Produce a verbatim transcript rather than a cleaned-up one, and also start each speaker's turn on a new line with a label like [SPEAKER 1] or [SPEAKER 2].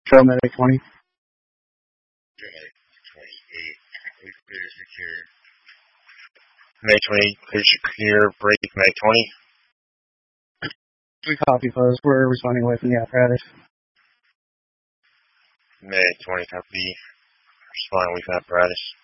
[SPEAKER 1] Trail Medic twenty.
[SPEAKER 2] Trail Medic twenty-eight. We've cleared to secure. Medic twenty, clear to secure, break Medic twenty.
[SPEAKER 1] We copy post. We're responding away from the apparatus.
[SPEAKER 2] Medic twenty, copy. Responding with apparatus.